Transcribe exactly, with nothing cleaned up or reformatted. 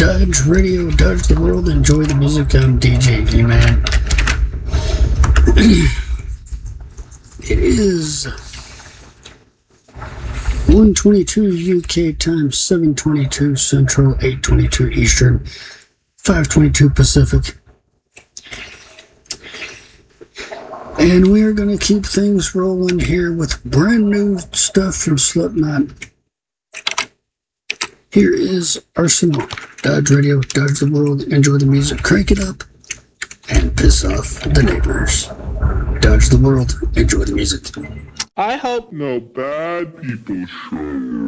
Dodge Radio, Dodge the World, enjoy the music. I'm D J V-Man. It is one twenty-two U K time, seven twenty-two Central, eight twenty-two Eastern, five twenty-two Pacific. And we are going to keep things rolling here with brand new stuff from Slipknot. Here is Arsenal, Dodge Radio, Dodge the World, enjoy the music, crank it up, and piss off the neighbors. Dodge the World, enjoy the music. I hope no bad people show.